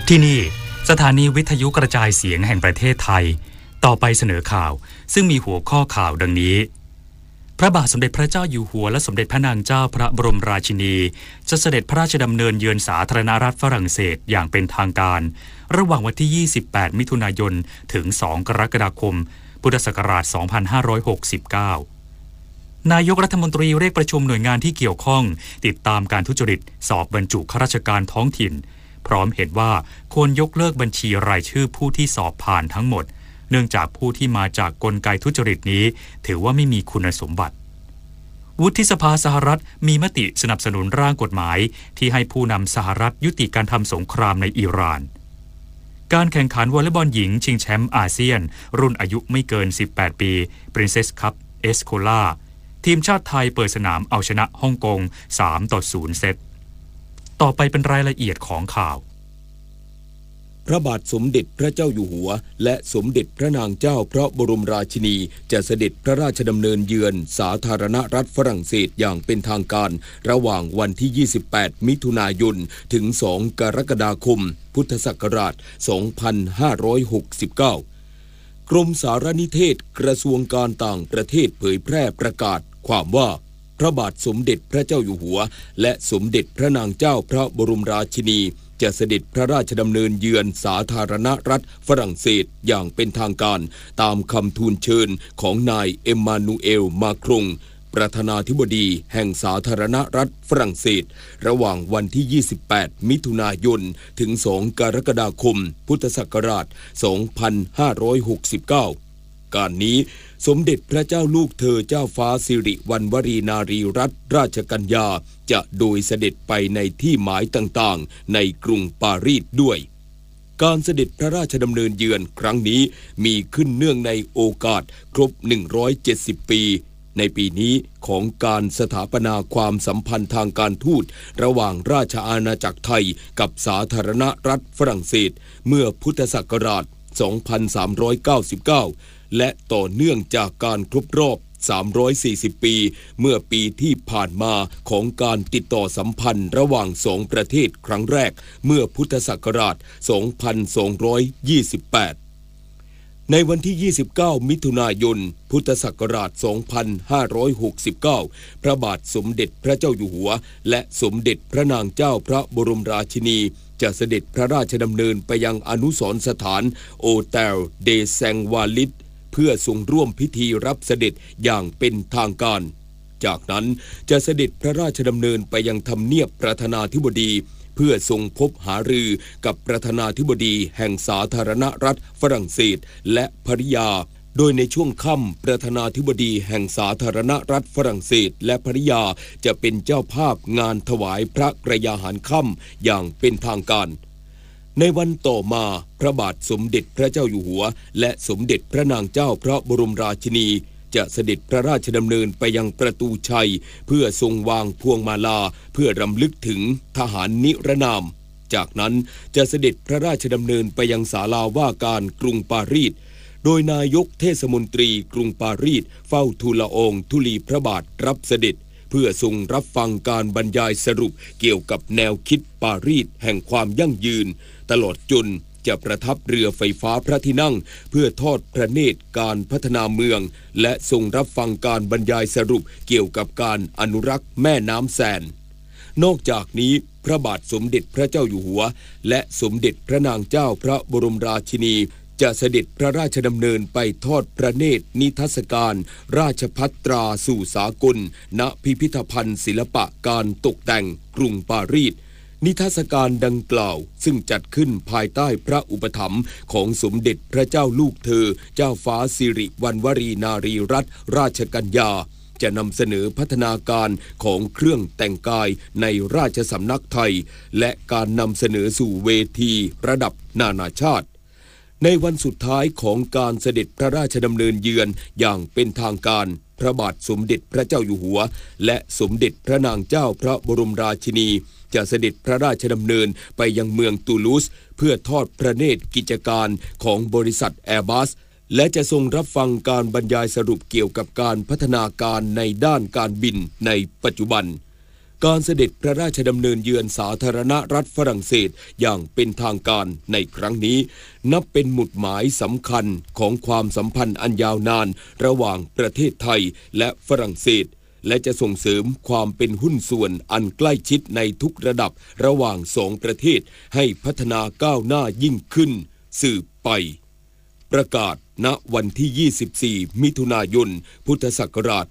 ที่นี่สถานีวิทยุกระจายเสียงแห่งประเทศไทยต่อไปเสนอข่าวซึ่งมีหัวข้อข่าวดังนี้พระบาทสมเด็จพระเจ้าอยู่หัวและสมเด็จพระนางเจ้าพระบรมราชินีจะเสด็จพระราชดำเนินเยือนสาธารณรัฐฝรั่งเศสอย่างเป็นทางการระหว่างวันที่ 28 มิถุนายนถึง 2 กรกฎาคม พุทธศักราช 2569 นายกรัฐมนตรีเรียกประชุมหน่วยงานที่เกี่ยวข้องติดตามการทุจริตสอบบรรจุข้าราชการท้องถิ่นพร้อมเห็นว่าควรยกเลิกบัญชีรายชื่อผู้ที่สอบผ่านทั้งหมดเนื่องจากผู้ที่มาจากกลไกทุจริตนี้ถือว่าไม่มีคุณสมบัติวุฒิสภาสหรัฐมีมติสนับสนุนร่างกฎหมายที่ให้ผู้นำสหรัฐยุติการทำสงครามในอิหร่านการแข่งขันวอลเลย์บอลหญิงชิงแชมป์อาเซียนรุ่นอายุไม่เกิน 18 ปี Princess Cup เอสโคลาทีมชาติไทยเปิดสนามเอาชนะฮ่องกง 3-0 เซตต่อไปเป็นรายละเอียดของข่าวพระบาทสมเด็จพระเจ้าอยู่หัวและสมเด็จพระนางเจ้าพระบรมราชินีจะเสด็จพระราชดำเนินเยือนสาธารณรัฐฝรั่งเศสอย่างเป็นทางการระหว่างวันที่ 28 มิถุนายนถึง 2 กรกฎาคม พุทธศักราช 2569 กรมสารนิเทศกระทรวงการต่างประเทศเผยแพร่ประกาศความว่าพระบาทสมเด็จพระเจ้าอยู่หัวและสมเด็จพระนางเจ้าพระบรมราชินีจะเสด็จพระราชดำเนินเยือนสาธารณรัฐฝรั่งเศสอย่างเป็นทางการตามคำทูลเชิญของนายเอ็มมานูเอลมาครงประธานาธิบดีแห่งสาธารณรัฐฝรั่งเศสระหว่างวันที่ 28 มิถุนายนถึง 2 กรกฎาคม พุทธศักราช 2569 การนี้สมเด็จพระเจ้าลูกเธอเจ้าฟ้าสิริวัณวรีนารีรัตนราชกัญญาจะโดยเสด็จไปในที่หมายต่างๆในกรุงปารีสด้วยการเสด็จพระราชดำเนินเยือนครั้งนี้มีขึ้นเนื่องในโอกาสครบ170 ปีในปีนี้ของการสถาปนาความสัมพันธ์ทางการทูตระหว่างราชอาณาจักรไทยกับสาธารณรัฐฝรั่งเศสเมื่อพุทธศักราช 2399 และต่อเนื่องจากการครบรอบ340 ปีเมื่อปีที่ผ่านมาของการติดต่อสัมพันธ์ระหว่างสองประเทศครั้งแรกเมื่อพุทธศักราช 2228 ในวันที่ 29 มิถุนายน พุทธศักราช 2569 พระบาทสมเด็จพระเจ้าอยู่หัวและสมเด็จพระนางเจ้าพระบรมราชินีจะเสด็จพระราชดำเนินไปยังอนุสรณ์สถานโอเตลเดแซงวาลิดเพื่อทรงร่วมพิธีรับเสด็จอย่างเป็นทางการจากนั้นจะเสด็จพระราชดำเนินไปยังทำเนียบประธานาธิบดีเพื่อทรงพบหารือกับประธานาธิบดีแห่งสาธารณรัฐฝรั่งเศสและภริยาโดยในช่วงค่ำประธานาธิบดีแห่งสาธารณรัฐฝรั่งเศสและภริยาจะเป็นเจ้าภาพงานถวายพระกรยาหารค่ำอย่างเป็นทางการในวันต่อมาพระบาทสมเด็จพระเจ้าอยู่หัวและสมเด็จพระนางเจ้าพระบรมราชินีจะเสด็จพระราชดำเนินไปยังประตูชัยเพื่อทรงวางพวงมาลาเพื่อรำลึกถึงทหารนิรนามจากนั้นจะเสด็จพระราชดำเนินไปยังศาลาว่าการกรุงปารีสโดยนายกเทศมนตรีกรุงปารีสเฝ้าทูลละอองธุลีพระบาทรับเสด็จเพื่อทรงรับฟังการบรรยายสรุปเกี่ยวกับแนวคิดปารีสแห่งความยั่งยืนตลอดจนจะประทับเรือไฟฟ้าพระที่นั่งเพื่อทอดพระเนตรการพัฒนาเมืองและทรงรับฟังการบรรยายสรุปเกี่ยวกับการอนุรักษ์แม่น้ำแซนนอกจากนี้พระบาทสมเด็จพระเจ้าอยู่หัวและสมเด็จพระนางเจ้าพระบรมราชินีจะเสด็จพระราชดำเนินไปทอดพระเนตรนิทรรศการราชภัตราสู่สากลณพิพิธภัณฑ์ศิลปะการตกแต่งกรุงปารีสนิทรรศการดังกล่าวซึ่งจัดขึ้นภายใต้พระอุปถัมภ์ของสมเด็จพระเจ้าลูกเธอเจ้าฟ้าสิริวัณวรีนารีรัตนราชกัญญาจะนำเสนอพัฒนาการของเครื่องแต่งกายในราชสำนักไทยและการนำเสนอสู่เวทีระดับนานาชาติในวันสุดท้ายของการเสด็จพระราชดำเนินเยือนอย่างเป็นทางการพระบาทสมเด็จพระเจ้าอยู่หัวและสมเด็จพระนางเจ้าพระบรมราชินีจะเสด็จพระราชดำเนินไปยังเมืองตูลูสเพื่อทอดพระเนตรกิจการของบริษัทแอร์บัสและจะทรงรับฟังการบรรยายสรุปเกี่ยวกับการพัฒนาการในด้านการบินในปัจจุบันการเสด็จพระราชดำเนินเยือนสาธารณรัฐฝรั่งเศสอย่างเป็นทางการในครั้งนี้นับเป็นหมุดหมายสำคัญของความสัมพันธ์อันยาวนานระหว่างประเทศไทยและฝรั่งเศสและจะส่งเสริมความเป็นหุ้นส่วนอันใกล้ชิดในทุกระดับระหว่างสองประเทศให้พัฒนาก้าวหน้ายิ่งขึ้นสืบไปประกาศณวันที่ 24 มิถุนายน พุทธศักราช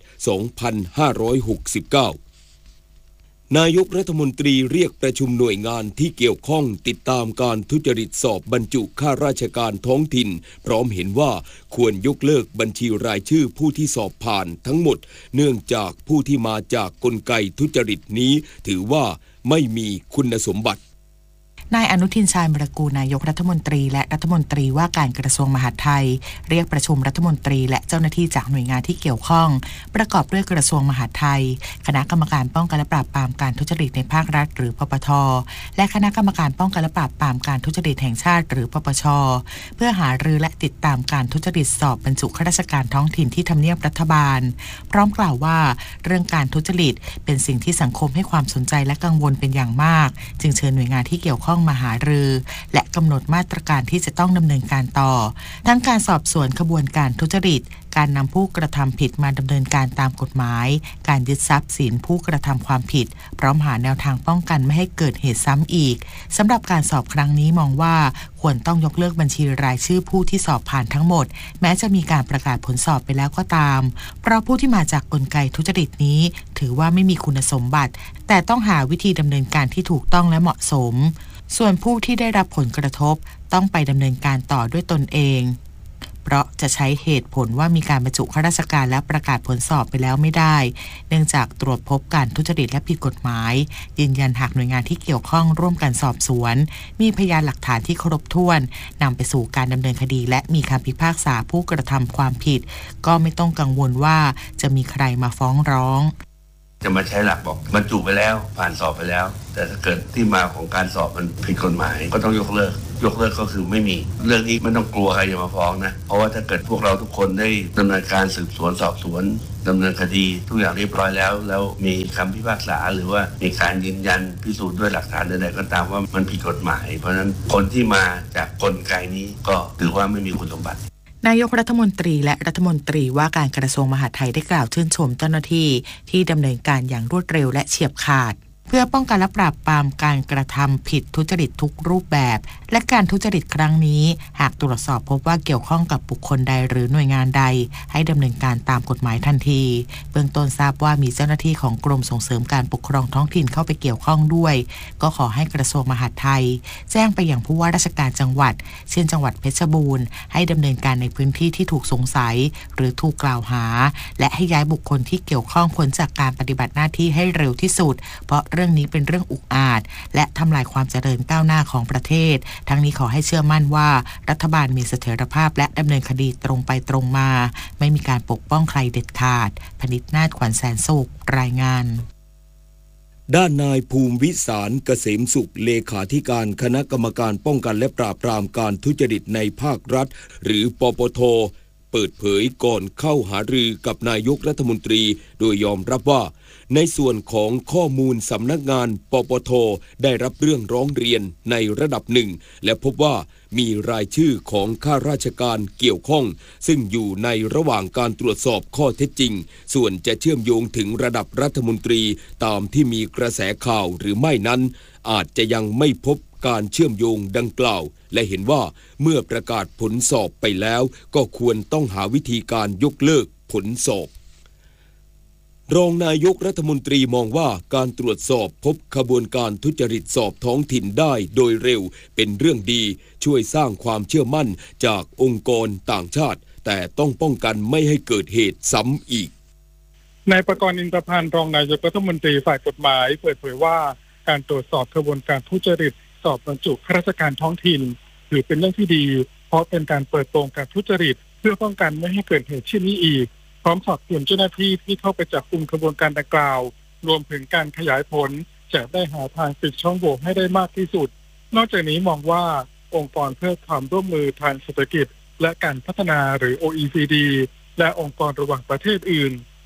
2569 นายกรัฐมนตรีเรียกประชุมหน่วยงานที่เกี่ยวข้องติดตามการทุจริตสอบบรรจุข้าราชการท้องถิ่นพร้อมเห็นว่าควรยกเลิกบัญชีรายชื่อผู้ที่สอบผ่านทั้งหมดเนื่องจากผู้ที่มาจากกลไกทุจริตนี้ถือว่าไม่มีคุณสมบัตินายอนุทินชาญวิรากูลนายกรัฐมนตรีและรัฐมนตรีว่าการกระทรวงมหาดไทยเรียกประชุมรัฐมนตรีและเจ้าหน้าที่จากหน่วยงานที่เกี่ยวข้องประกอบด้วยกระทรวงมหาดไทยคณะกรรมการป้องกันและปราบปรามการทุจริตในภาครัฐหรือปปท.และคณะกรรมการป้องกันและปราบปรามการทุจริตแห่งชาติหรือปปช.เพื่อหารือและติดตามการทุจริตสอบบรรจุข้าราชการท้องถิ่นที่ทำเนียบรัฐบาลพร้อมกล่าวว่าเรื่องการทุจริตเป็นสิ่งที่สังคมให้ความสนใจและกังวลเป็นอย่างมากจึงเชิญหน่วยงานที่เกี่ยวข้องมาหารือและกำหนดมาตรการที่จะต้องดำเนินการต่อทั้งการสอบสวนขบวนการทุจริตการนำผู้กระทำผิดมาดำเนินการตามกฎหมายการยึดทรัพย์สินผู้กระทำความผิดพร้อมหาแนวทางป้องกันไม่ให้เกิดเหตุซ้ำอีกสำหรับการสอบครั้งนี้มองว่าควรต้องยกเลิกบัญชีรายชื่อผู้ที่สอบผ่านทั้งหมดแม้จะมีการประกาศผลสอบไปแล้วก็ตามเพราะผู้ที่มาจากกลไกทุจริตนี้ถือว่าไม่มีคุณสมบัติแต่ต้องหาวิธีดำเนินการที่ถูกต้องและเหมาะสมส่วนผู้ที่ได้รับผลกระทบต้องไปดำเนินการต่อด้วยตนเองเพราะจะใช้เหตุผลว่ามีการบรรจุข้าราชการและประกาศผลสอบไปแล้วไม่ได้เนื่องจากตรวจพบการทุจริตและผิดกฎหมายยืนยันหากหน่วยงานที่เกี่ยวข้องร่วมกันสอบสวนมีพยานหลักฐานที่ครบถ้วนนำไปสู่การดำเนินคดีและมีคำพิพากษาผู้กระทำความผิดก็ไม่ต้องกังวลว่าจะมีใครมาฟ้องร้องจะมาใช้หลักบอกบรรจุไปแล้วผ่านสอบไปแล้วแต่ถ้าเกิดที่มาของการสอบมันผิดกฎหมายก็ต้องยกเลิกก็คือไม่มีเรื่องนี้ไม่ต้องกลัวใครจะมาฟ้องนะเพราะว่าถ้าเกิดพวกเราทุกคนได้ดำเนินการสืบสวนสอบสวนดำเนินคดีทุกอย่างเรียบร้อยแล้วมีคำพิพากษาหรือว่ามีการยืนยันพิสูจน์ด้วยหลักฐานใดๆก็ตามว่ามันผิดกฎหมายเพราะฉะนั้นคนที่มาจากกลไกนี้ก็ถือว่าไม่มีคุณสมบัตินายกรัฐมนตรีและรัฐมนตรีว่าการกระทรวงมหาดไทยได้กล่าวชื่นชมเจ้าหน้าที่ที่ดำเนินการอย่างรวดเร็วและเฉียบขาดเพื่อป้องกันและปราบปรามการกระทำผิดทุจริตทุกรูปแบบและการทุจริตครั้งนี้หากตรวจสอบพบว่าเกี่ยวข้องกับบุคคลใดหรือหน่วยงานใดให้ดำเนินการตามกฎหมายทันทีเบื้องต้นทราบว่ามีเจ้าหน้าที่ของกรมส่งเสริมการปกครองท้องถิ่นเข้าไปเกี่ยวข้องด้วยก็ขอให้กระทรวงมหาดไทยแจ้งไปยังผู้ว่าราชการจังหวัดเช่นจังหวัดเพชรบูรณ์ให้ดำเนินการในพื้นที่ที่ถูกสงสัยหรือถูกกล่าวหาและให้ย้ายบุคคลที่เกี่ยวข้องพ้นจากการปฏิบัติหน้าที่ให้เร็วที่สุดเพราะเรื่องนี้เป็นเรื่องอุกอาจและทำลายความเจริญก้าวหน้าของประเทศทั้งนี้ขอให้เชื่อมั่นว่ารัฐบาลมีเสถียรภาพและดำเนินคดีตรงไปตรงมาไม่มีการปกป้องใครเด็ดขาดพนิษฐ์นาถขวัญแสนสุขรายงานด้านนายภูมิวิสารเกษมสุขเลขาธิการคณะกรรมการป้องกันและปราบปรามการทุจริตในภาครัฐหรือปปท.เปิดเผยก่อนเข้าหารือกับนายกรัฐมนตรีโดยยอมรับว่าในส่วนของข้อมูลสำนักงานปปท.ได้รับเรื่องร้องเรียนในระดับหนึ่งและพบว่ามีรายชื่อของข้าราชการเกี่ยวข้องซึ่งอยู่ในระหว่างการตรวจสอบข้อเท็จจริงส่วนจะเชื่อมโยงถึงระดับรัฐมนตรีตามที่มีกระแสข่าวหรือไม่นั้นอาจจะยังไม่พบการเชื่อมโยงดังกล่าวและเห็นว่าเมื่อประกาศผลสอบไปแล้วก็ควรต้องหาวิธีการยกเลิกผลสอบรองนายกรัฐมนตรีมองว่าการตรวจสอบพบขบวนการทุจริตสอบท้องถิ่นได้โดยเร็วเป็นเรื่องดีช่วยสร้างความเชื่อมั่นจากองค์กรต่างชาติแต่ต้องป้องกันไม่ให้เกิดเหตุซ้ำอีกนายประกรณ์ อินทรพันธ์รองนายกรัฐมนตรีฝ่ายกฎหมายเปิดเผยว่าการตรวจสอบขบวนการทุจริตสอบบรรจุข้าราชการท้องถิ่นถือเป็นเรื่องที่ดีเพราะเป็นการเปิดโปงการทุจริตเพื่อป้องกันไม่ให้เกิดเหตุเช่นนี้อีกพร้อมสอบสวนเจ้าหน้าที่ที่เข้าไปจับกุมขบวนการดังกล่าวรวมถึงการขยายผลจะได้หาทางปิดช่องโหว่ให้ได้มากที่สุดนอกจากนี้มองว่าองค์กรเพื่อความร่วมมือทางเศรษฐกิจและการพัฒนาหรือ OECD และองค์กรระหว่างประเทศอื่น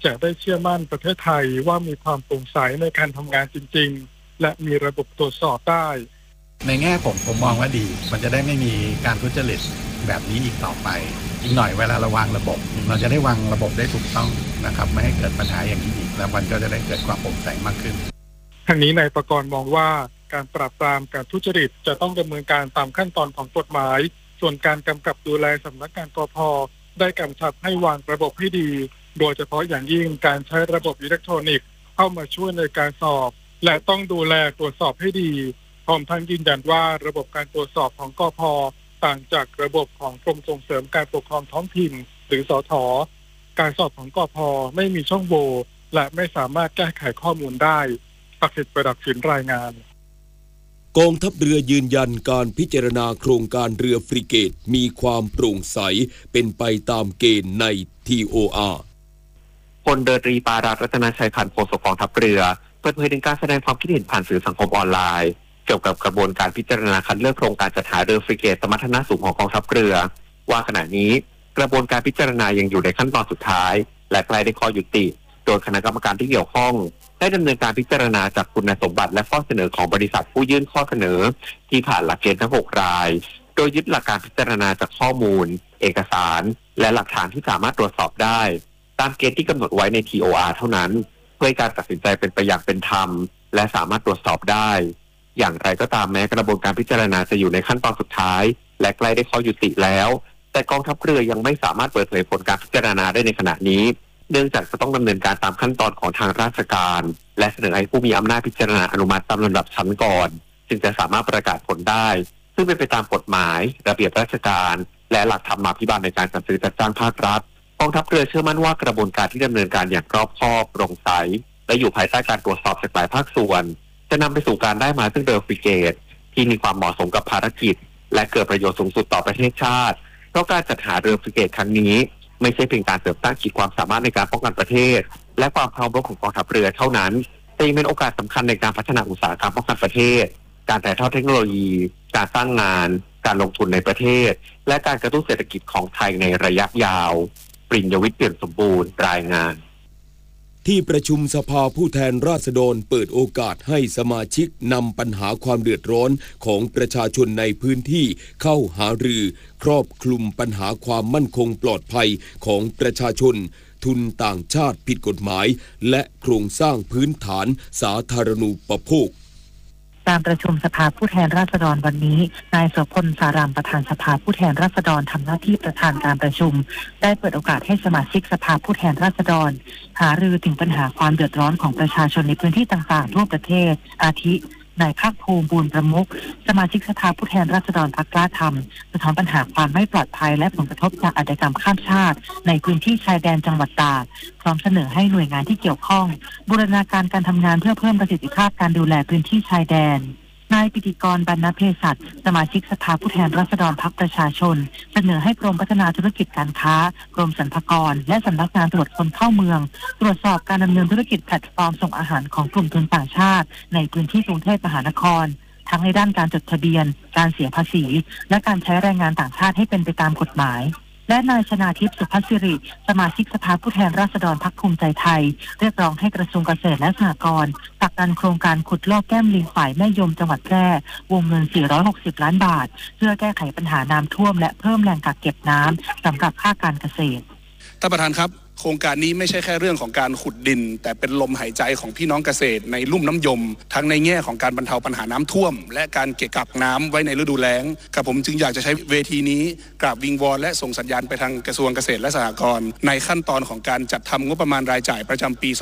จะได้เชื่อมั่นประเทศไทยว่ามีความโปร่งใสในการทำงานจริงๆและมีระบบตรวจสอบได้ในแง่ผมมองว่าดีมันจะได้ไม่มีการทุจริตแบบนี้อีกต่อไปอีกหน่อยเวลาเราวางระบบเราจะได้วางระบบได้ถูกต้องนะครับไม่ให้เกิดปัญหาอย่างนี้อีกแล้วมันก็จะได้เกิดความโปร่งใสมากขึ้นทางนี้นายประกรณ์มองว่าการปราบปรามการทุจริตจะต้องดำเนินการตามขั้นตอนของกฎหมายส่วนการกำกับดูแลสำนักงานกพ.ได้กำชับให้วางระบบให้ดีโดยเฉพาะอย่างยิ่งการใช้ระบบอิเล็กทรอนิกส์เข้ามาช่วยในการสอบและต้องดูแลตรวจสอบให้ดีพร้อมทั้งยืนยันว่าระบบการตรวจสอบของกพ.ต่างจากระบบของกรมส่งเสริมการปกครองท้องถิ่นหรือสท.การสอบของกพ.ไม่มีช่องโหว่และไม่สามารถแก้ไขข้อมูลได้ศักดิ์สิทธิ์ประดับสินรายงานกองทัพเรือยืนยันการพิจารณาโครงการเรือฟริเกตมีความโปร่งใสเป็นไปตามเกณฑ์ใน TOR พลเรือตรีปารัตน์รัตนชัยพันธ์โฆษกกองทัพเรือเปิดเผยถึงการแสดงความคิดเห็นผ่านสื่อสังคมออนไลน์เกี่ยวกับกระบวนการพิจารณาคัดเลือกโครงการจัดหาเรือฟริเกตสมรรถนะสูงของกองทัพเรือว่าขณะนี้กระบวนการพิจารณายังอยู่ในขั้นตอนสุดท้ายและใกล้ได้ข้อยุติโดยคณะกรรมการที่เกี่ยวข้องได้ดำเนินการพิจารณาจากคุณสมบัติและข้อเสนอของบริษัทผู้ยื่นข้อเสนอที่ผ่านหลักเกณฑ์ทั้ง6รายโดยยึดหลักการพิจารณาจากข้อมูลเอกสารและหลักฐานที่สามารถตรวจสอบได้ตามเกณฑ์ที่กำหนดไว้ใน TOR เท่านั้นเพื่อให้การตัดสินใจเป็นไปอย่างเป็นธรรมและสามารถตรวจสอบได้อย่างไรก็ตามแม้กระบวนการพิจารณาจะอยู่ในขั้นตอนสุดท้ายและใกล้ได้ข้อยุติแล้วแต่กองทัพเรือยังไม่สามารถเปิดเผยผลการพิจารณาได้ในขณะนี้เนื่องจากจะต้องดำเนินการตามขั้นตอนของทางราชการและเสนอให้ผู้มีอำนาจพิจารณาอนุมัติตามลำดับชั้นก่อนจึงจะสามารถประกาศผลได้ซึ่งเป็นไปตามกฎหมายระเบียบราชการและหลักธรรมาภิบาลในการจัดซื้อจัดจ้างภาครัฐกองทัพเรือเชื่อมั่นว่ากระบวนการที่ดำเนินการอย่างรอบคอบโปร่งใสและอยู่ภายใต้การตรวจสอบจากหลายภาคส่วนจะนำไปสู่การได้มาซึ่งเรือฟริเกตที่มีความเหมาะสมกับภารกิจและเกิดประโยชน์สูงสุดต่อประเทศชาติเพราะการจัดหาเรือฟริเกตครั้งนี้ไม่ใช่เพียงการเสริมสร้างขีดความสามารถในการป้องกันประเทศและความพร้อมรบของกองทัพเรือเท่านั้นแต่ยังเป็นโอกาสสำคัญในการพัฒนาอุตสาหกรรมป้องกันประเทศการถ่ายทอดเทคโนโลยีการสร้างงานการลงทุนในประเทศและการกระตุ้นเศรษฐกิจของไทยในระยะยาวปริญญวิทย์เปี่ยมสมบูรณ์รายงานที่ประชุมสภาผู้แทนราษฎรเปิดโอกาสให้สมาชิกนำปัญหาความเดือดร้อนของประชาชนในพื้นที่เข้าหารือครอบคลุมปัญหาความมั่นคงปลอดภัยของประชาชนทุนต่างชาติผิดกฎหมายและโครงสร้างพื้นฐานสาธารณูปโภคการประชุมสภาผู้แทนราษฎรวันนี้นายโสพลสารามประธานสภาผู้แทนราษฎรทำหน้าที่ประธานการประชุมได้เปิดโอกาสให้สมาชิกสภาผู้แทนราษฎรหารือถึงปัญหาความเดือดร้อนของประชาชนในพื้นที่ต่างๆทั่วประเทศอาทินายภาคภูมิบูรณ์ประมุขสมาชิกสภาผู้แทนราษฎรพรรคกล้าธรรมสะท้อนปัญหาความไม่ปลอดภัยและผลกระทบจากอาชญากรรมข้ามชาติในพื้นที่ชายแดนจังหวัดตากพร้อมเสนอให้หน่วยงานที่เกี่ยวข้องบูรณาการการทำงานเพื่อเพิ่มประสิทธิภาพการดูแลพื้นที่ชายแดนนายปิติกรบรรณเภสัชสมาชิกสภาผู้แทนราษฎรพรรคประชาชนเสนอให้กรมพัฒนาธุรกิจการค้ากรมสรรพากรและสำนักงานตรวจคนเข้าเมืองตรวจสอบการดำเนินธุรกิจแพลตฟอร์มส่งอาหารของกลุ่มทุนต่างชาติในพื้นที่กรุงเทพมหานครทั้งในด้านการจดทะเบียนการเสียภาษีและการใช้แรงงานต่างชาติให้เป็นไปตามกฎหมายและนายชนาทิพย์สุภัสสิริสมาชิกสภาผู้แทนราษฎรพรรคภูมิใจไทยเรียกร้องให้กระทรวงเกษตรและสหกรณ์ผลักดันโครงการขุดลอกแก้มลิงฝ่ายแม่ยมจังหวัดแพร่วงเงิน460ล้านบาทเพื่อแก้ไขปัญหาน้ำท่วมและเพิ่มแหล่งกักเก็บน้ำสำหรับภาคการเกษตรท่านประธานครับโครงการนี้ไม่ใช่แค่เรื่องของการขุดดินแต่เป็นลมหายใจของพี่น้องเกษตรในลุ่มน้ำยมทั้งในแง่ของการบรรเทาปัญหาน้ำท่วมและการเก็บกักน้ำไว้ในฤดูแล้งกับผมจึงอยากจะใช้เวทีนี้กราบวิงวอนและส่งสัญญาณไปทางกระทรวงเกษตรและสหกรณ์ในขั้นตอนของการจัดทำงบประมาณรายจ่ายประจำปี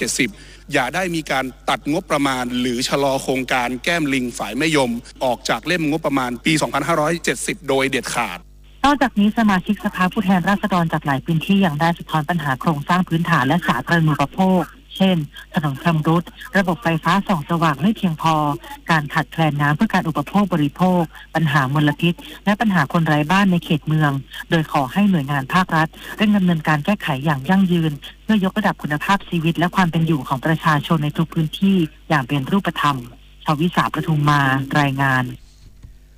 2570 อย่าได้มีการตัดงบประมาณหรือชะลอโครงการแก้มลิงฝ่ายแม่ยมออกจากเล่มงบประมาณปี 2570 โดยเด็ดขาดนอกจากนี้สมาชิกสภาผู้แทนราษฎรจากหลายพื้นที่ยังได้สะท้อนปัญหาโครงสร้างพื้นฐานและสาธารณูปโภคเช่นถนนชำรุดระบบไฟฟ้าส่องสว่างไม่เพียงพอการขาดแคลนน้ำเพื่อการอุปโภคบริโภคปัญหามลพิษและปัญหาคนไร้บ้านในเขตเมืองโดยขอให้หน่วยงานภาครัฐเร่งดำเนินการแก้ไขอย่างยั่งยืนเพื่อยกระดับคุณภาพชีวิตและความเป็นอยู่ของประชาชนในทุกพื้นที่อย่างเป็นรูปธรรมชวิสาประทุมมารายงาน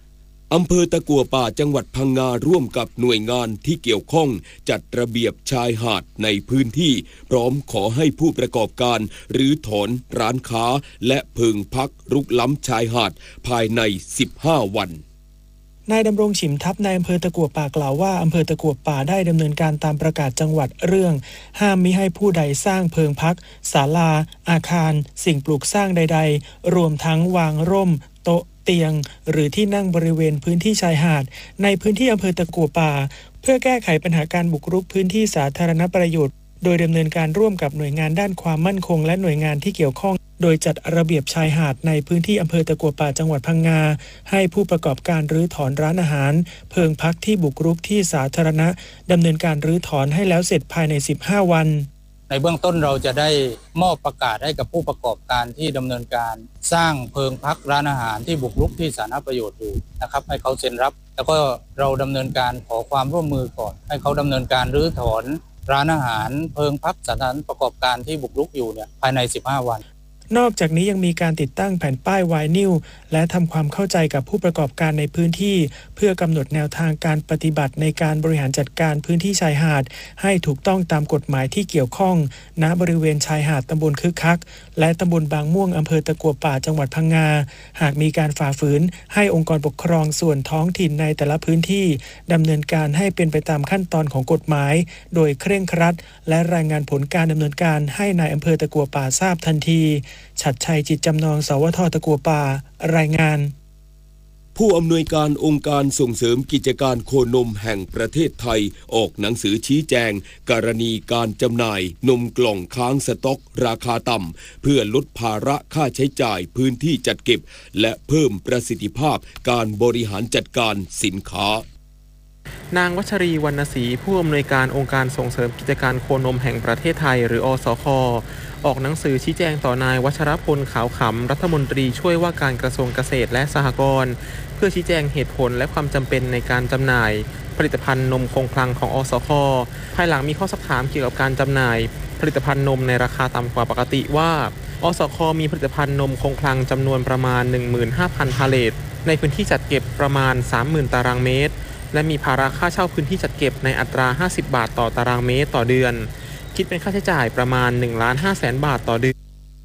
อำเภอตะกั่วป่าจังหวัดพังงาร่วมกับหน่วยงานที่เกี่ยวข้องจัดระเบียบชายหาดในพื้นที่พร้อมขอให้ผู้ประกอบการรื้อถอนร้านค้าและเพิงพักรุกล้ำชายหาดภายใน15 วันนายดำรงฉิมทัพนายอำเภอตะกั่วป่ากล่าวว่าอำเภอตะกั่วป่าได้ดำเนินการตามประกาศจังหวัดเรื่องห้ามมิให้ผู้ใดสร้างเพิงพักศาลาอาคารสิ่งปลูกสร้างใดๆรวมทั้งวางร่มโต๊ะเตียงหรือที่นั่งบริเวณพื้นที่ชายหาดในพื้นที่อำเภอตะกั่วป่าเพื่อแก้ไขปัญหาการบุกรุกพื้นที่สาธารณประโยชน์โดยดำเนินการร่วมกับหน่วยงานด้านความมั่นคงและหน่วยงานที่เกี่ยวข้องโดยจัดระเบียบชายหาดในพื้นที่อำเภอตะกั่วป่าจังหวัดพังงาให้ผู้ประกอบการรื้อถอนร้านอาหารเพิงพักที่บุกรุกที่สาธารณะดำเนินการรื้อถอนให้แล้วเสร็จภายใน15 วันในเบื้องต้นเราจะได้มอบประกาศให้กับผู้ประกอบการที่ดำเนินการสร้างเพิงพักร้านอาหารที่บุกรุกที่สาธารณประโยชน์อยู่นะครับให้เขาเซ็นรับแล้วก็เราดำเนินการขอความร่วมมือก่อนให้เขาดำเนินการรื้อถอนร้านอาหารเพิงพักสถานประกอบการที่บุกรุกอยู่เนี่ยภายใน15 วันนอกจากนี้ยังมีการติดตั้งแผ่นป้ายไวนิลและทำความเข้าใจกับผู้ประกอบการในพื้นที่เพื่อกำหนดแนวทางการปฏิบัติในการบริหารจัดการพื้นที่ชายหาดให้ถูกต้องตามกฎหมายที่เกี่ยวข้องณบริเวณชายหาดตำบลคึกคักและตำบลบางม่วงอำเภอตะกั่วป่าจังหวัดพังงาหากมีการฝ่าฝืนให้องค์กรปกครองส่วนท้องถิ่นในแต่ละพื้นที่ดำเนินการให้เป็นไปตามขั้นตอนของกฎหมายโดยเคร่งครัดและรายงานผลการดำเนินการให้นายอำเภอตะกั่วป่าทราบทันทีฉัตรชัยจิตจำนองสวท.ตะกั่วป่ารายงานผู้อำนวยการองค์การส่งเสริมกิจการโคนมแห่งประเทศไทยออกหนังสือชี้แจงกรณีการจำหน่ายนมกล่องค้างสต็อกราคาต่ำเพื่อลดภาระค่าใช้จ่ายพื้นที่จัดเก็บและเพิ่มประสิทธิภาพการบริหารจัดการสินค้านางวัชรีวรรณศรีผู้อำนวยการองค์การส่งเสริมกิจการโคนมแห่งประเทศไทยหรืออสค.ออกหนังสือชี้แจงต่อนายวัชรพลขาวขำรัฐมนตรีช่วยว่าการกระทรวงเกษตรและสหกรณ์เพื่อชี้แจงเหตุผลและความจำเป็นในการจำหน่ายผลิตภัณฑ์นมคงคลังของอสค.ภายหลังมีข้อสักถามเกี่ยวกับการจำหน่ายผลิตภัณฑ์นมในราคาต่ำกว่าปกติว่าอสค.มีผลิตภัณฑ์นมคงคลังจำนวนประมาณ 15,000 พาเลทในพื้นที่จัดเก็บประมาณ 30,000 ตารางเมตรและมีภาระค่าเช่าพื้นที่จัดเก็บในอัตรา50 บาทต่อตารางเมตรต่อเดือนคิดเป็นค่าใช้จ่ายประมาณ 1,500,000 บาทต่อเดือน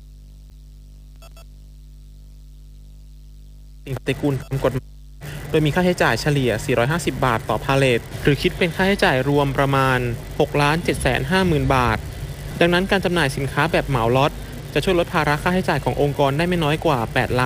ปฏิกูลตามกฎหมายโดยมีค่าใช้จ่ายเฉลี่ย450 บาทต่อพาเลทหรือคิดเป็นค่าใช้จ่ายรวมประมาณ 6,750,000 บาทดังนั้นการจำหน่ายสินค้าแบบเหมาล็อตจะช่วยลดภาระค่าใช้จ่ายขององค์กรได้ไม่น้อยกว่า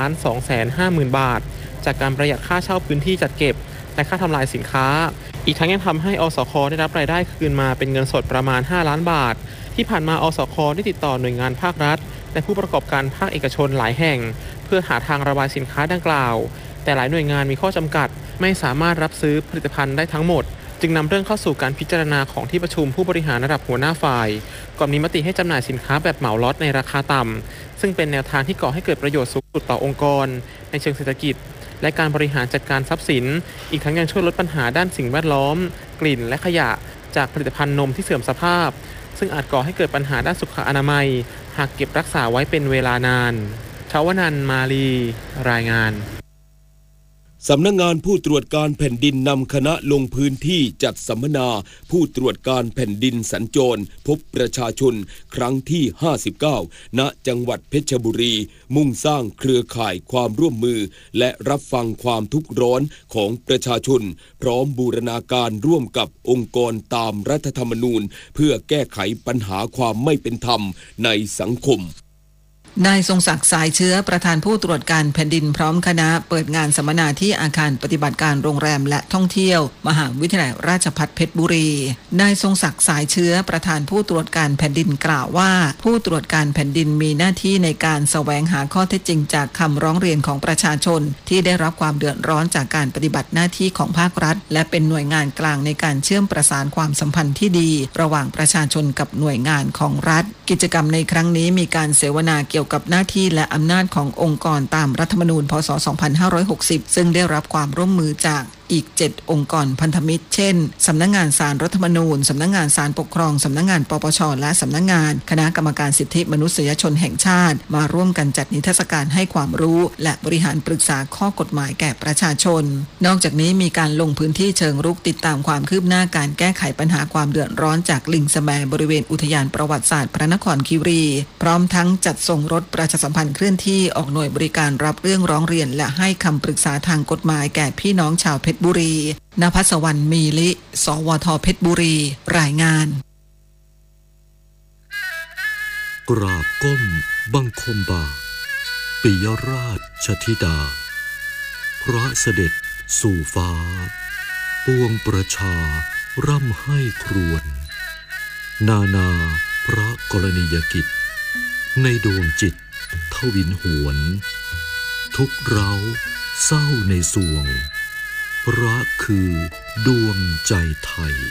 8,250,000 บาทจากการประหยัดค่าเช่าพื้นที่จัดเก็บและค่าทำลายสินค้าอีกทั้งยังทำให้อสค.ได้รับรายได้คืนมาเป็นเงินสดประมาณ5 ล้านบาทที่ผ่านมาอสค.ได้ติดต่อหน่วยงานภาครัฐและผู้ประกอบการภาคเอกชนหลายแห่งเพื่อหาทางระบายสินค้าดังกล่าวแต่หลายหน่วยงานมีข้อจำกัดไม่สามารถรับซื้อผลิตภัณฑ์ได้ทั้งหมดจึงนำเรื่องเข้าสู่การพิจารณาของที่ประชุมผู้บริหารระดับหัวหน้าฝ่ายก่อนมีมติให้จำหน่ายสินค้าแบบเหมาล็อตในราคาต่ำซึ่งเป็นแนวทางที่ก่อให้เกิดประโยชน์สูงสุดต่อองค์กรในเชิงเศรษฐกิจและการบริหารจัดการทรัพย์สินอีกทั้งยังช่วยลดปัญหาด้านสิ่งแวดล้อมกลิ่นและขยะจากผลิตภัณฑ์นมที่เสื่อมสภาพซึ่งอาจก่อให้เกิดปัญหาด้านสุขอนามัยหากเก็บรักษาไว้เป็นเวลานานชวนันท์มาลีรายงานสำนักงานผู้ตรวจการแผ่นดินนำคณะลงพื้นที่จัดสัมมนาผู้ตรวจการแผ่นดินสัญจรพบประชาชนครั้งที่59ณจังหวัดเพชรบุรีมุ่งสร้างเครือข่ายความร่วมมือและรับฟังความทุกข์ร้อนของประชาชนพร้อมบูรณาการร่วมกับองค์กรตามรัฐธรรมนูญเพื่อแก้ไขปัญหาความไม่เป็นธรรมในสังคมนายทรงศักดิ์สายเชื้อประธานผู้ตรวจการแผ่นดินพร้อมคณะเปิดงานสัมมนาที่อาคารปฏิบัติการโรงแรมและท่องเที่ยวมหาวิทยาลัยราชภัฏเพชรบุรีนายทรงศักดิ์สายเชื้อประธานผู้ตรวจการแผ่นดินกล่าวว่าผู้ตรวจการแผ่นดินมีหน้าที่ในการแสวงหาข้อเท็จจริงจากคำร้องเรียนของประชาชนที่ได้รับความเดือดร้อนจากการปฏิบัติหน้าที่ของภาครัฐและเป็นหน่วยงานกลางในการเชื่อมประสานความสัมพันธ์ที่ดีระหว่างประชาชนกับหน่วยงานของรัฐกิจกรรมในครั้งนี้มีการเสวนาเกี่ยวกับหน้าที่และอำนาจขององค์กรตามรัฐธรรมนูญพ.ศ. 2560ซึ่งได้รับความร่วมมือจากอีก7องค์กรพันธมิตรเช่นสำนักงานศาลรัฐธรรมนูญสำนักงานศาลปกครองสำนักงานปปชและสำนักงานคณะกรรมการสิทธิมนุษยชนแห่งชาติมาร่วมกันจัดนิทรรศการให้ความรู้และบริหารปรึกษาข้อกฎหมายแก่ประชาชนนอกจากนี้มีการลงพื้นที่เชิงรุกติดตามความคืบหน้าการแก้ไขปัญหาความเดือดร้อนจากลิงแสมบริเวณอุทยานประวัติศาสตร์พระนครคีรีพร้อมทั้งจัดส่งรถประชาสัมพันธ์เคลื่อนที่ออกหน่วยบริการรับเรื่องร้องเรียนและให้คำปรึกษาทางกฎหมายแก่พี่น้องชาวเพชรบุรีณภัสวรรณมีลิสวทเพชรบุรีรายงานกราบก้มบังคมบาทปิยราชธิดาพระเสด็จสู่ฟ้าปวงประชาร่ำให้ครวญนาพระกรณียกิจในดวงจิตทวินหวนทุกเราเศร้าในสวงพระคือดวงใจไทย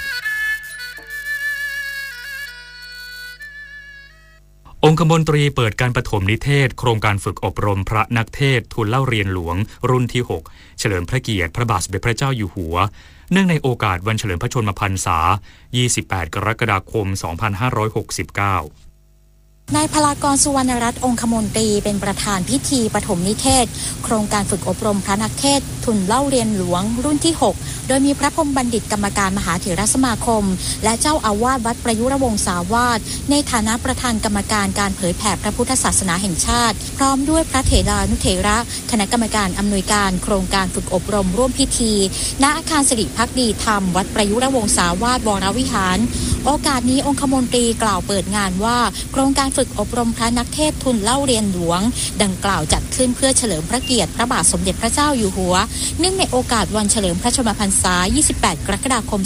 องคมนตรีเปิดการปฐมนิเทศโครงการฝึกอบรมพระนักเทศทูลเล่าเรียนหลวงรุ่นที่6เฉลิมพระเกียรติพระบาทสมเด็จพระเจ้าอยู่หัวเนื่องในโอกาสวันเฉลิมพระชนมพรรษา28 กรกฎาคม 2569 นายพลากรสุวรรณรัตน์องคมนตรีเป็นประธานพิธีปฐมนิเทศโครงการฝึกอบรมพระนักเทศทุนเล่าเรียนหลวงรุ่นที่6โดยมีพระพรหมบัณฑิตกรรมการมหาเถรสมาคมและเจ้าอาวาสวัดประยุรวงศาวาสในฐานะประธานกรรมการการเผยแผ่พระพุทธศาสนาแห่งชาติพร้อมด้วยพระเถรานุเถระคณะกรรมการอำนวยการโครงการฝึกอบรมร่วมพิธีณอาคารสิริภักดีธรรมวัดประยุรวงศาวาสวรวิหารโอกาสนี้องคมนตรีกล่าวเปิดงานว่าโครงการฝึกอบรมพระนักเทศทุนเล่าเรียนหลวงดังกล่าวจัดขึ้นเพื่อเฉลิมพระเกียรติพระบาทสมเด็จพระเจ้าอยู่หัวเนื่องในโอกาสวันเฉลิมพระชนมพรรษา28 กรกฎาคม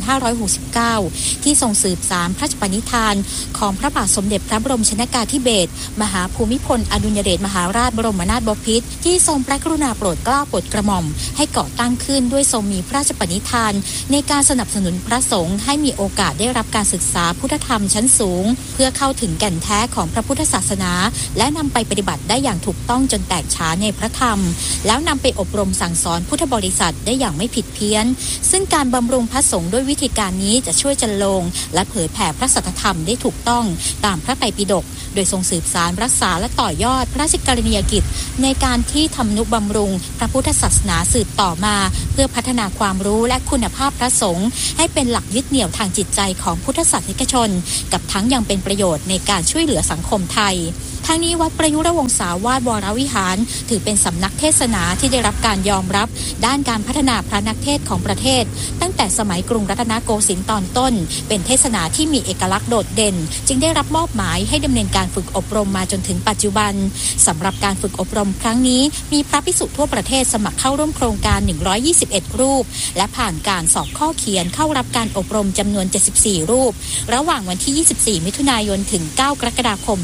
2569ที่ทรงสืบสานพระราชปณิธานของพระบาทสมเด็จพระบรมชนกาธิเบศรมหาภูมิพลอดุลยเดชมหาราชบรมนาถบพิตรที่ทรงพระกรุณาโปรดเกล้าโปรดกระหม่อมให้ก่อตั้งขึ้นด้วยทรงมีพระราชปณิธานในการสนับสนุนพระสงฆ์ให้มีโอกาสได้รับการศึกษาพุทธธรรมชั้นสูงเพื่อเข้าถึงแก่นแท้ของพระพุทธศาสนาและนำไปปฏิบัติได้อย่างถูกต้องจนแตกฉานในพระธรรมแล้วนำไปอบรมสั่งสอนพุทธบริษัทได้อย่างไม่ผิดเพี้ยนซึ่งการบำรุงพระสงฆ์ด้วยวิธีการนี้จะช่วยจันลงและเผยแผ่พระสัทธรรมได้ถูกต้องตามพระไตรปิฎกโดยทรงสืบสานรักษาและต่อยอดพระราชกรณียกิจในการที่ทำนุบำรุงพระพุทธศาสนาสืบต่อมาเพื่อพัฒนาความรู้และคุณภาพพระสงฆ์ให้เป็นหลักยึดเหนี่ยวทางจิตใจของพุทธศาสนิกชนกับทั้งยังเป็นประโยชน์ในการช่วยเหลือสังคมไทยทั้งนี้วัดประยุรวงศาวาสวรวิหารถือเป็นสำนักเทศนาที่ได้รับการยอมรับด้านการพัฒนาพระนักเทศของประเทศตั้งแต่สมัยกรุงรัตนโกสินทร์ตอนต้นเป็นเทศนาที่มีเอกลักษณ์โดดเด่นจึงได้รับมอบหมายให้ดำเนินการฝึกอบรมมาจนถึงปัจจุบันสำหรับการฝึกอบรมครั้งนี้มีพระภิกษุทั่วประเทศสมัครเข้าร่วมโครงการ121รูปและผ่านการสอบข้อเขียนเข้ารับการอบรมจำนวน74รูประหว่างวันที่24มิถุนายนถึง9กรกฎาคม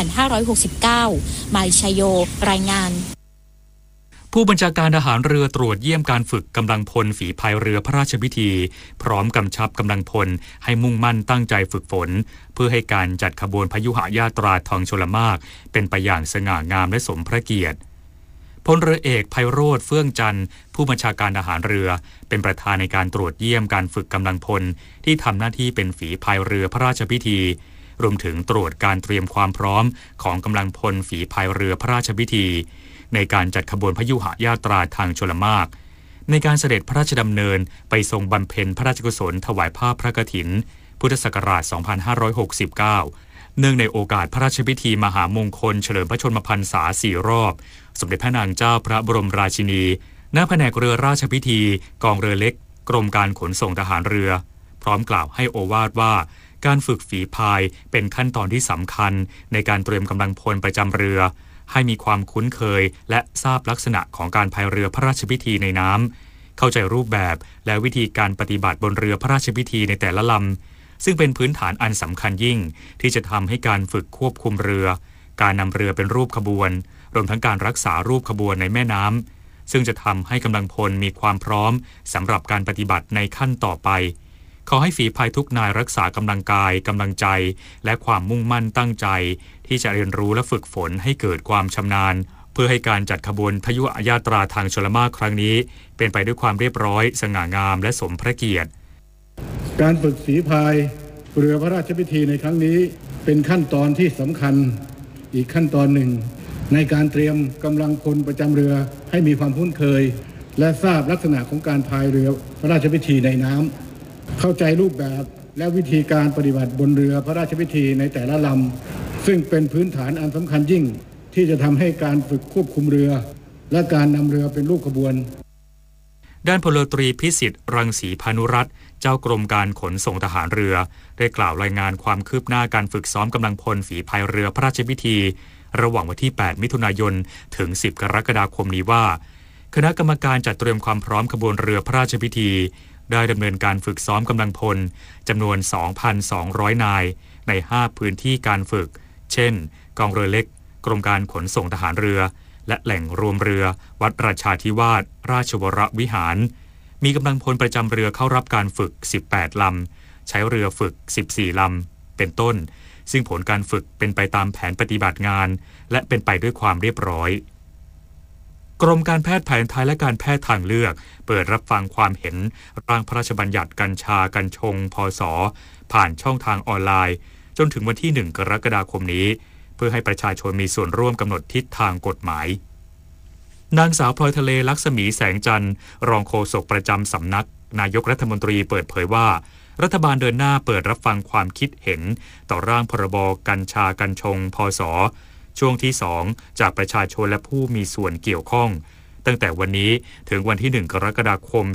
2569มาริชัยโยรายงานผู้บัญชาการทหารเรือตรวจเยี่ยมการฝึกกำลังพลฝีพายเรือพระราชพิธีพร้อมกำชับกำลังพลให้มุ่งมั่นตั้งใจฝึกฝนเพื่อให้การจัดขบวนพยุหญาตราทองชลมากเป็นไปอย่างสง่างามและสมพระเกียรติพลเรือเอกไพโรจน์เฟื่องจันทร์ผู้บัญชาการทหารเรือเป็นประธานในการตรวจเยี่ยมการฝึกกำลังพลที่ทำหน้าที่เป็นฝีพายเรือพระราชพิธีรวมถึงตรวจการเตรียมความพร้อมของกำลังพลฝีพายเรือพระราชพิธีในการจัดขบวนพยุหญาตราทางชลมากในการเสด็จพระราชดำเนินไปทรงบำเพ็ญพระราชกุศลถวายผ้าพระกฐินพุทธศักราช 2569 เนื่องในโอกาสพระราชพิธีมหามงคลเฉลิมพระชนมพรรษา4 รอบสมเด็จพระนางเจ้าพระบรมราชินีณแผนกเรือราชพิธีกองเรือเล็กกรมการขนส่งทหารเรือพร้อมกล่าวให้โอวาทว่าการฝึกฝีพายเป็นขั้นตอนที่สำคัญในการเตรียมกำลังพลประจำเรือให้มีความคุ้นเคยและทราบลักษณะของการพายเรือพระราชพิธีในน้ำเข้าใจรูปแบบและวิธีการปฏิบัติบนเรือพระราชพิธีในแต่ละลำซึ่งเป็นพื้นฐานอันสำคัญยิ่งที่จะทำให้การฝึกควบคุมเรือการนำเรือเป็นรูปขบวนรวมทั้งการรักษารูปขบวนในแม่น้ำซึ่งจะทำให้กำลังพลมีความพร้อมสำหรับการปฏิบัติในขั้นต่อไปขอให้ฝีพายทุกนายรักษากำลังกายกำลังใจและความมุ่งมั่นตั้งใจที่จะเรียนรู้และฝึกฝนให้เกิดความชำนาญเพื่อให้การจัดขบวนพยุหญาตราทางชลมารครั้งนี้เป็นไปด้วยความเรียบร้อยสง่างามและสมพระเกียรติการฝึกฝีพายเรือพระราชพิธีในครั้งนี้เป็นขั้นตอนที่สำคัญอีกขั้นตอนหนึ่งในการเตรียมกำลังพลประจำเรือให้มีความคุ้นเคยและทราบลักษณะของการพายเรือพระราชพิธีในน้ำเข้าใจรูปแบบและวิธีการปฏิบัติบนเรือพระราชพิธีในแต่ละลำซึ่งเป็นพื้นฐานอันสำคัญยิ่งที่จะทำให้การฝึกควบคุมเรือและการนำเรือเป็นรูปขบวนด้านพลตรีพิสิทธิ์รังสีพานุรัตน์เจ้ากรมการขนส่งทหารเรือได้กล่าวรายงานความคืบหน้าการฝึกซ้อมกำลังพลฝีพายเรือพระราชพิธีระหว่างวันที่ 8 มิถุนายนถึง 10 กรกฎาคมนี้ว่าคณะกรรมการจัดเตรียมความพร้อมขบวนเรือพระราชพิธีได้ดำเนินการฝึกซ้อมกำลังพลจำนวน 2,200 นายใน 5 พื้นที่การฝึกเช่นกองเรือเล็กกรมการขนส่งทหารเรือและแหล่งรวมเรือวัดราชาธิวาสราชวรวิหารมีกำลังพลประจำเรือเข้ารับการฝึก 18 ลำใช้เรือฝึก 14 ลำเป็นต้นซึ่งผลการฝึกเป็นไปตามแผนปฏิบัติงานและเป็นไปด้วยความเรียบร้อยกรมการแพทย์แผนไทยและการแพทย์ทางเลือกเปิดรับฟังความเห็นร่างพระราชบัญญัติกัญชากัญชงพ.ศ.ผ่านช่องทางออนไลน์จนถึงวันที่ 1 กรกฎาคมนี้เพื่อให้ประชาชนมีส่วนร่วมกำหนดทิศทางกฎหมายนางสาวพลอยทะเลลักษมีแสงจันทร์รองโฆษกประจำสำนักนายกรัฐมนตรีเปิดเผยว่ารัฐบาลเดินหน้าเปิดรับฟังความคิดเห็นต่อร่างพรบกัญชากัญชงพ.ศ.ช่วงที่ 2จากประชาชนและผู้มีส่วนเกี่ยวข้องตั้งแต่วันนี้ถึงวันที่ 1 กรกฎาคม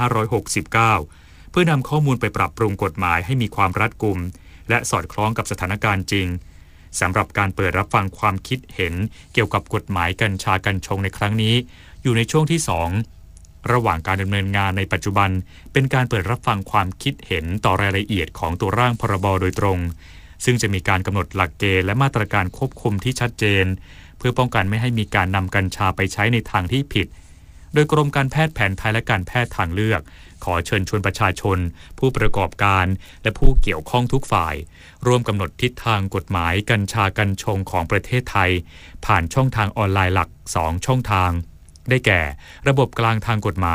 2569 เพื่อนำข้อมูลไปปรับปรุงกฎหมายให้มีความรัดกุมและสอดคล้องกับสถานการณ์จริงสำหรับการเปิดรับฟังความคิดเห็นเกี่ยวกับกฎหมายกัญชากัญชงในครั้งนี้อยู่ในช่วงที่ 2ระหว่างการดำเนินงานในปัจจุบันเป็นการเปิดรับฟังความคิดเห็นต่อรายละเอียดของตัวร่างพรบโดยตรงซึ่งจะมีการกำหนดหลักเกณฑ์และมาตรการควบคุมที่ชัดเจนเพื่อป้องกันไม่ให้มีการนำกัญชาไปใช้ในทางที่ผิดโดยกรมการแพทย์แผนไทยและการแพทย์ทางเลือกขอเชิญชวนประชาชนผู้ประกอบการและผู้เกี่ยวข้องทุกฝ่ายร่วมกำหนดทิศทางกฎหมายกัญชากัญชงของประเทศไทยผ่านช่องทางออนไลน์หลัก2ช่องทางได้แก่ระบบกลางทางกฎหมาย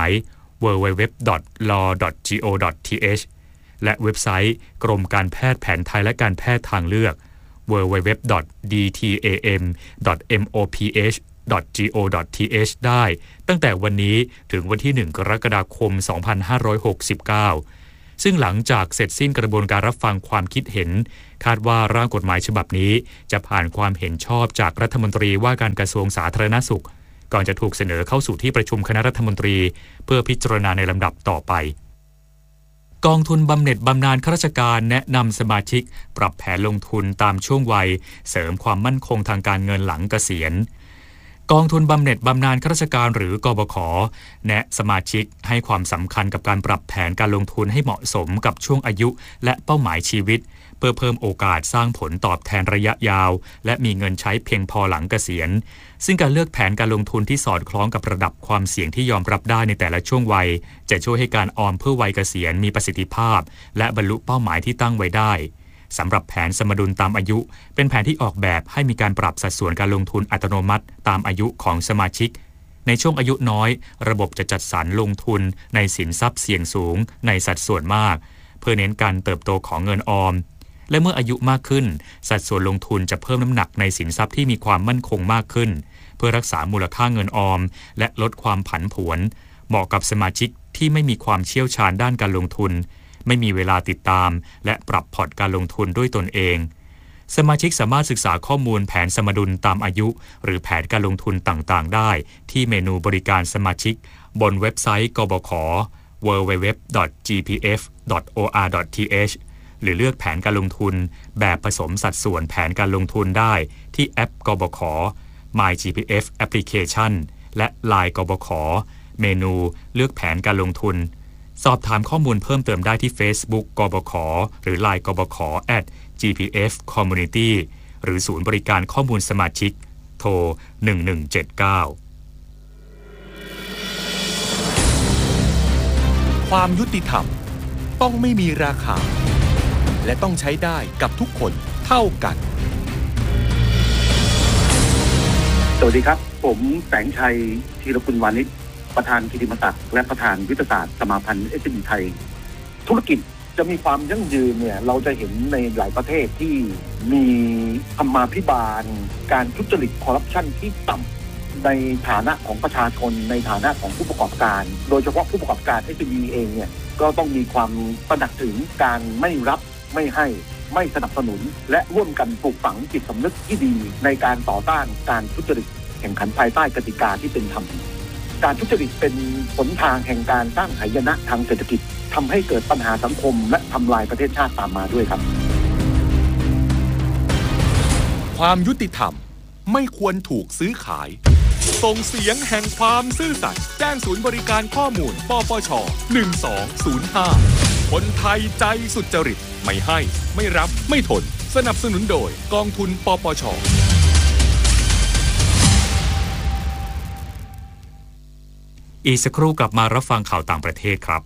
www.law.go.th และเว็บไซต์กรมการแพทย์แผนไทยและการแพทย์ทางเลือก www.dtam.moph.go.th ได้ตั้งแต่วันนี้ถึงวันที่ 1 กรกฎาคม 2569 ซึ่งหลังจากเสร็จสิ้นกระบวนการรับฟังความคิดเห็นคาดว่าร่างกฎหมายฉบับนี้จะผ่านความเห็นชอบจากรัฐมนตรีว่าการกระทรวงสาธารณสุขก่อนจะถูกเสนอเข้าสู่ที่ประชุมคณะรัฐมนตรีเพื่อพิจารณาในลำดับต่อไปกองทุนบำเหน็จบำนาญข้าราชการแนะนำสมาชิกปรับแผนลงทุนตามช่วงวัยเสริมความมั่นคงทางการเงินหลังเกษียณกองทุนบำเหน็จบำนาญข้าราชการหรือกบข.แนะสมาชิกให้ความสำคัญกับการปรับแผนการลงทุนให้เหมาะสมกับช่วงอายุและเป้าหมายชีวิตเพื่อเพิ่มโอกาสสร้างผลตอบแทนระยะยาวและมีเงินใช้เพียงพอหลังเกษียณซึ่งการเลือกแผนการลงทุนที่สอดคล้องกับระดับความเสี่ยงที่ยอมรับได้ในแต่ละช่วงวัยจะช่วยให้การออมเพื่อวัยเกษียณมีประสิทธิภาพและบรรลุเป้าหมายที่ตั้งไว้ได้สำหรับแผนสมดุลตามอายุเป็นแผนที่ออกแบบให้มีการปรับสัดส่วนการลงทุนอัตโนมัติตามอายุของสมาชิกในช่วงอายุน้อยระบบจะจัดสรรลงทุนในสินทรัพย์เสี่ยงสูงในสัดส่วนมากเพื่อเน้นการเติบโตของเงินออมและเมื่ออายุมากขึ้นสัดส่วนลงทุนจะเพิ่มน้ำหนักในสินทรัพย์ที่มีความมั่นคงมากขึ้นเพื่อรักษามูลค่าเงินออมและลดความผันผวนเหมาะกับสมาชิกที่ไม่มีความเชี่ยวชาญด้านการลงทุนไม่มีเวลาติดตามและปรับพอร์ตการลงทุนด้วยตนเองสมาชิกสามารถศึกษาข้อมูลแผนสมดุลตามอายุหรือแผนการลงทุนต่างๆได้ที่เมนูบริการสมาชิกบนเว็บไซต์กบข. www.gpf.or.th หรือเลือกแผนการลงทุนแบบผสมสัดส่วนแผนการลงทุนได้ที่แอปกบข. MyGPF Application และ LINE กบข.เมนูเลือกแผนการลงทุนสอบถามข้อมูลเพิ่มเติมได้ที่ Facebook กบข.หรือ LINE กบข. @GPF Community หรือศูนย์บริการข้อมูลสมาชิกโทร 1179 ความยุติธรรมต้องไม่มีราคาและต้องใช้ได้กับทุกคนเท่ากันสวัสดีครับผมแสงชัยธีรกุลวานิชประธานกิติมศักดิ์และประธานวิทยาศาสตร์สมาพันธ์ SME ไทยธุรกิจจะมีความยั่งยืนเนี่ยเราจะเห็นในหลายประเทศที่มีธรรมาภิบาลการทุจริตคอร์รัปชันที่ต่ำในฐานะของประชาชนในฐานะของผู้ประกอบการโดยเฉพาะผู้ประกอบการ SME เองเนี่ยก็ต้องมีความตระหนักถึงการไม่รับไม่ให้ไม่สนับสนุนและร่วมกันปลูกฝังจิตสำนึกที่ดีในการต่อต้านการทุจริตแข่งขันภายใต้กติกาที่เป็นธรรมการทุจริตเป็นหนทางแห่งการสร้างหายนะทางเศรษฐกิจทำให้เกิดปัญหาสังคมและทำลายประเทศชาติตามมาด้วยครับความยุติธรรมไม่ควรถูกซื้อขายส่งเสียงแห่งความซื่อสัตย์แจ้งศูนย์บริการข้อมูลปปช1205คนไทยใจสุจริตไม่ให้ไม่รับไม่ทนสนับสนุนโดยกองทุนปปช. อีกสักครู่กลับมารับฟังข่าวต่างประเทศครับ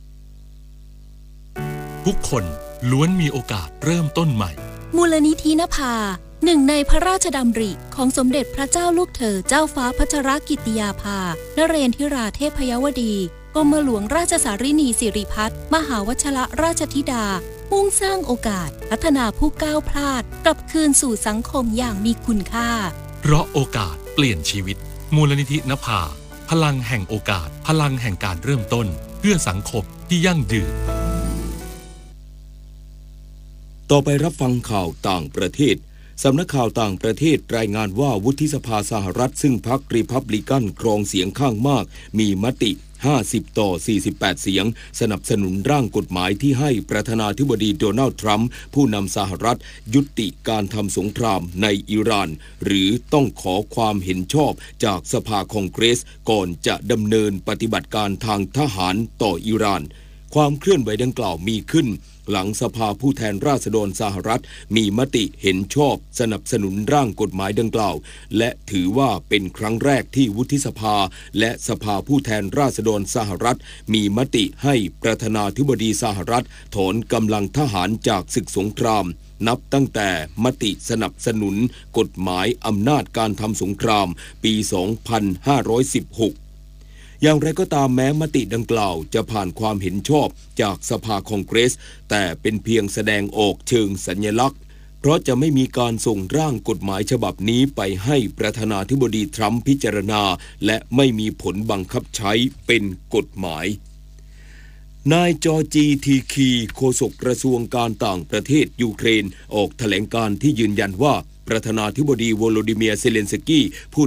ทุกคนล้วนมีโอกาสเริ่มต้นใหม่มูลนิธินภาหนึ่งในพระราชดำริของสมเด็จพระเจ้าลูกเธอเจ้าฟ้าพัชรกิติยาภานเรนทิราเทพยวดีกรมหลวงราชสารินีสิริพัฒน์มหาวชรราชธิดามุ่งสร้างโอกาสพัฒนาผู้ก้าวพลาดกลับคืนสู่สังคมอย่างมีคุณค่าเพราะโอกาสเปลี่ยนชีวิตมูลนิธินภาพลังแห่งโอกาสพลังแห่งการเริ่มต้นเพื่อสังคมที่ยั่งยืนต่อไปรับฟังข่าวต่างประเทศสำนักข่าวต่างประเทศรายงานว่าวุฒิสภาสหรัฐซึ่งพรรครีพับลิกันครองเสียงข้างมากมีมติ50 ต่อ 48 เสียงสนับสนุนร่างกฎหมายที่ให้ประธานาธิบดีโดนัลด์ทรัมป์ผู้นำสหรัฐยุติการทำสงครามในอิหร่านหรือต้องขอความเห็นชอบจากสภาคองเกรสก่อนจะดำเนินปฏิบัติการทางทหารต่ออิหร่านความเคลื่อนไหวดังกล่าวมีขึ้นหลังสภาผู้แทนราษฎรสหรัฐมีมติเห็นชอบสนับสนุนร่างกฎหมายดังกล่าวและถือว่าเป็นครั้งแรกที่วุฒิสภาและสภาผู้แทนราษฎรสหรัฐมีมติให้ประธานาธิบดีสหรัฐถอนกำลังทหารจากศึกสงครามนับตั้งแต่มติสนับสนุนกฎหมายอำนาจการทำสงครามปี 2516อย่างไรก็ตามแม้มติดังกล่าวจะผ่านความเห็นชอบจากสภาคองเกรสแต่เป็นเพียงแสดงออกเชิงสัญลักษณ์เพราะจะไม่มีการส่งร่างกฎหมายฉบับนี้ไปให้ประธานาธิบดีทรัมป์พิจารณาและไม่มีผลบังคับใช้เป็นกฎหมายนายจอร์จีทีคีโฆษกกระทรวงการต่างประเทศยูเครนออกแถลงการณ์ที่ยืนยันว่าประธานาธิบดีโวโลดิเมียร์เซเลนสกี้ผู้